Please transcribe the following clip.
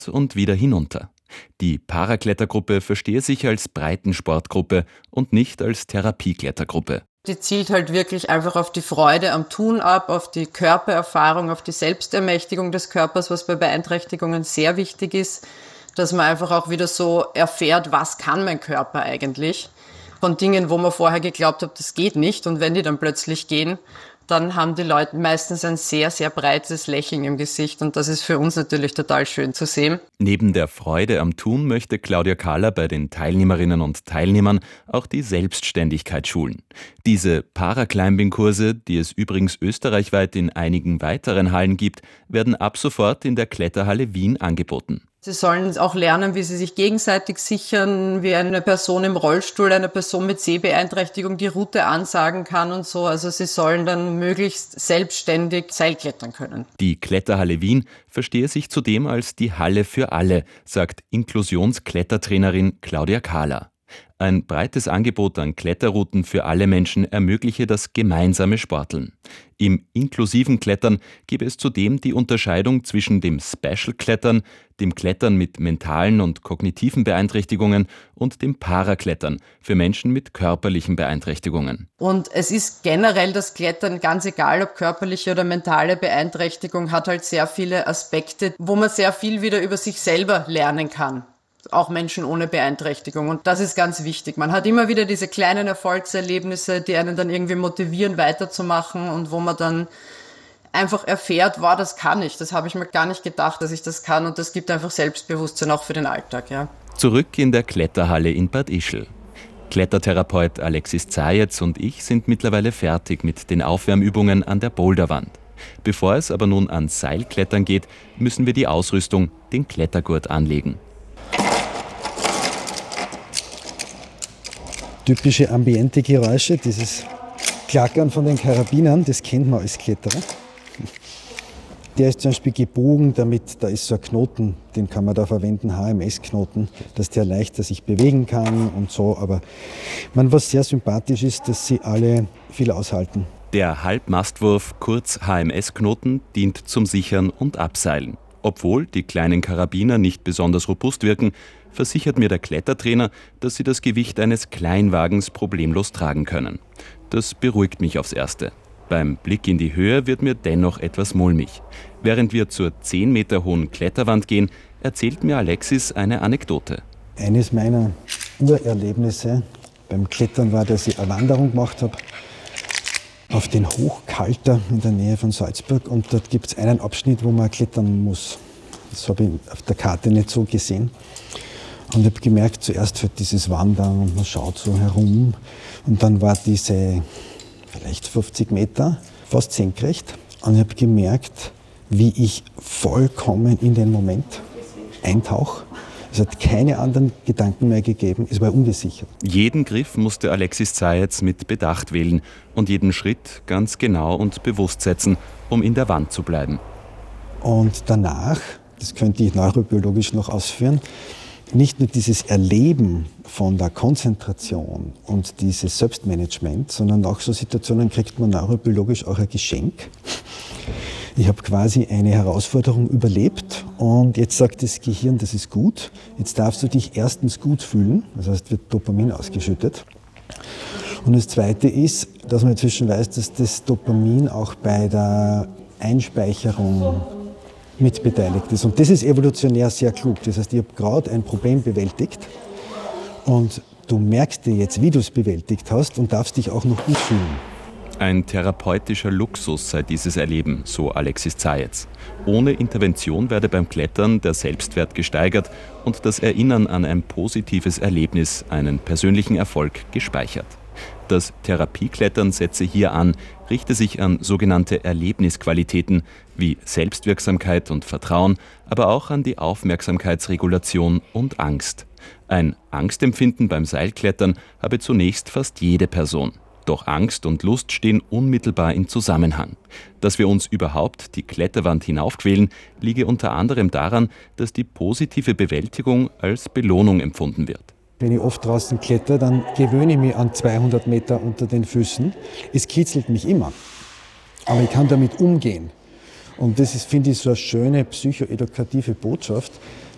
und wieder hinunter. Die Paraklettergruppe verstehe sich als Breitensportgruppe und nicht als Therapieklettergruppe. Die zielt halt wirklich einfach auf die Freude am Tun ab, auf die Körpererfahrung, auf die Selbstermächtigung des Körpers, was bei Beeinträchtigungen sehr wichtig ist, dass man einfach auch wieder so erfährt, was kann mein Körper eigentlich, von Dingen, wo man vorher geglaubt hat, das geht nicht, und wenn die dann plötzlich gehen, dann haben die Leute meistens ein sehr, sehr breites Lächeln im Gesicht, und das ist für uns natürlich total schön zu sehen. Neben der Freude am Tun möchte Claudia Kahler bei den Teilnehmerinnen und Teilnehmern auch die Selbstständigkeit schulen. Diese Paraclimbing-Kurse, die es übrigens österreichweit in einigen weiteren Hallen gibt, werden ab sofort in der Kletterhalle Wien angeboten. Sie sollen auch lernen, wie sie sich gegenseitig sichern, wie eine Person im Rollstuhl, eine Person mit Sehbeeinträchtigung die Route ansagen kann und so. Also sie sollen dann möglichst selbstständig Seilklettern können. Die Kletterhalle Wien verstehe sich zudem als die Halle für alle, sagt Inklusionsklettertrainerin Claudia Kahler. Ein breites Angebot an Kletterrouten für alle Menschen ermögliche das gemeinsame Sporteln. Im inklusiven Klettern gebe es zudem die Unterscheidung zwischen dem Special-Klettern, dem Klettern mit mentalen und kognitiven Beeinträchtigungen und dem Paraklettern für Menschen mit körperlichen Beeinträchtigungen. Und es ist generell das Klettern, ganz egal ob körperliche oder mentale Beeinträchtigung, hat halt sehr viele Aspekte, wo man sehr viel wieder über sich selber lernen kann. Auch Menschen ohne Beeinträchtigung. Und das ist ganz wichtig. Man hat immer wieder diese kleinen Erfolgserlebnisse, die einen dann irgendwie motivieren, weiterzumachen, und wo man dann einfach erfährt, wow, das kann ich. Das habe ich mir gar nicht gedacht, dass ich das kann. Und das gibt einfach Selbstbewusstsein auch für den Alltag. Ja. Zurück in der Kletterhalle in Bad Ischl. Klettertherapeut Alexis Zajec und ich sind mittlerweile fertig mit den Aufwärmübungen an der Boulderwand. Bevor es aber nun ans Seilklettern geht, müssen wir die Ausrüstung, den Klettergurt, anlegen. Typische ambiente Geräusche, dieses Klackern von den Karabinern, das kennt man als Kletterer. Der ist zum Beispiel gebogen, damit da ist so ein Knoten, den kann man da verwenden, HMS-Knoten, dass der leichter sich bewegen kann und so. Aber was sehr sympathisch ist, dass sie alle viel aushalten. Der Halbmastwurf, kurz HMS-Knoten, dient zum Sichern und Abseilen. Obwohl die kleinen Karabiner nicht besonders robust wirken, versichert mir der Klettertrainer, dass sie das Gewicht eines Kleinwagens problemlos tragen können. Das beruhigt mich aufs Erste. Beim Blick in die Höhe wird mir dennoch etwas mulmig. Während wir zur 10 Meter hohen Kletterwand gehen, erzählt mir Alexis eine Anekdote. Eines meiner Urerlebnisse beim Klettern war, dass ich eine Wanderung gemacht habe auf den Hochkalter in der Nähe von Salzburg, und dort gibt es einen Abschnitt, wo man klettern muss. Das habe ich auf der Karte nicht so gesehen. Und ich habe gemerkt, zuerst wird dieses Wandern und man schaut so herum, und dann war diese vielleicht 50 Meter fast senkrecht, und ich habe gemerkt, wie ich vollkommen in den Moment eintauche. Es hat keine anderen Gedanken mehr gegeben, es war ungesichert. Jeden Griff musste Alexis Zajec mit Bedacht wählen und jeden Schritt ganz genau und bewusst setzen, um in der Wand zu bleiben. Und danach, das könnte ich neurobiologisch noch ausführen, nicht nur dieses Erleben von der Konzentration und dieses Selbstmanagement, sondern auch so Situationen kriegt man neurobiologisch auch ein Geschenk. Ich habe quasi eine Herausforderung überlebt, und jetzt sagt das Gehirn, das ist gut. Jetzt darfst du dich erstens gut fühlen, das heißt, wird Dopamin ausgeschüttet. Und das Zweite ist, dass man inzwischen weiß, dass das Dopamin auch bei der Einspeicherung mitbeteiligt ist. Und das ist evolutionär sehr klug. Das heißt, ich habe gerade ein Problem bewältigt, und du merkst dir jetzt, wie du es bewältigt hast, und darfst dich auch noch gut fühlen. Ein therapeutischer Luxus sei dieses Erleben, so Alexis Zajec. Ohne Intervention werde beim Klettern der Selbstwert gesteigert und das Erinnern an ein positives Erlebnis, einen persönlichen Erfolg, gespeichert. Das Therapieklettern setze hier an, richte sich an sogenannte Erlebnisqualitäten wie Selbstwirksamkeit und Vertrauen, aber auch an die Aufmerksamkeitsregulation und Angst. Ein Angstempfinden beim Seilklettern habe zunächst fast jede Person. Doch Angst und Lust stehen unmittelbar im Zusammenhang. Dass wir uns überhaupt die Kletterwand hinaufquälen, liege unter anderem daran, dass die positive Bewältigung als Belohnung empfunden wird. Wenn ich oft draußen kletter, dann gewöhne ich mich an 200 Meter unter den Füßen. Es kitzelt mich immer, aber ich kann damit umgehen. Und das ist, finde ich, so eine schöne psychoedukative Botschaft,